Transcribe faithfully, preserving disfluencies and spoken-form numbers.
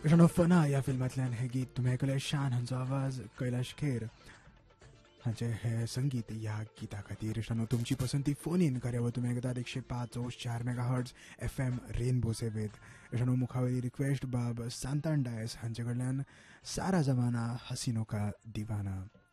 इश्टानो फना ह्या फिल्मांतल्यान हें गीत तुमी आयकलें. शान हांचो आवाज, कैलाश खेर हांचें हें संगीत ह्या गिता खातीर. इश्टानो तुमची पसंती फोन इन कार्यावळ तुमी आयकतात एकशे पांच ओश चार mega hertz F M rainbow सेवेत. इश्टानो मुखावेली रिक्वेस्ट बाब सांतान डायस हांचे कडल्यान सारा जमाना हसीनो का दिवाना.